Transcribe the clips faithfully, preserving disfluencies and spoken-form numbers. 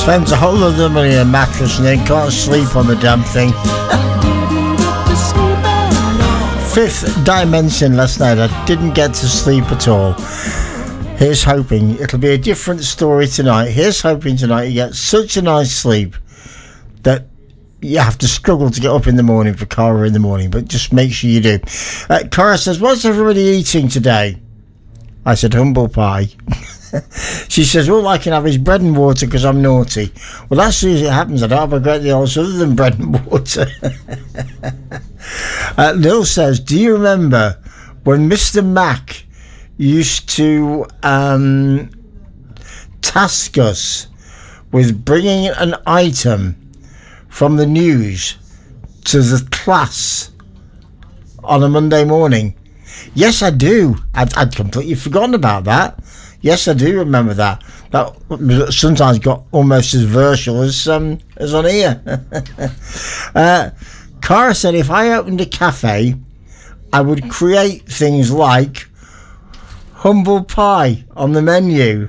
Spends a whole lot of money on a mattress and then can't sleep on the damn thing. Fifth Dimension last night. I didn't get to sleep at all. Here's hoping it'll be a different story tonight. Here's hoping tonight you get such a nice sleep that you have to struggle to get up in the morning for Cara in the morning, but just make sure you do. Uh, Cara says, what's everybody eating today? I said, humble pie. She says, all I can have is bread and water because I'm naughty. Well, that's usually what happens. I don't have a great deal else other than bread and water. uh, Lil says, do you remember when Mister Mac used to um, task us with bringing an item from the news to the class on a Monday morning? Yes, I do. I'd, I'd completely forgotten about that. Yes, I do remember that. That sometimes got almost as virtual as um, as on here. uh, Cara said if I opened a cafe, I would create things like humble pie on the menu.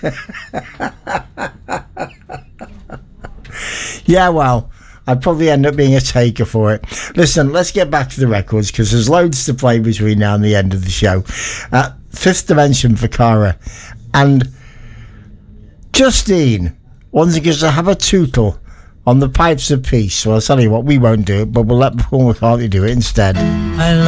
Yeah, well, I'd probably end up being a taker for it. Listen, let's get back to the records because there's loads to play between now and the end of the show. Uh, Fifth Dimension for Cara. And Justine wanting us to have a tootle on the Pipes of Peace. So I'll tell you what, we won't do it, but we'll let Paul McCartney do it instead. I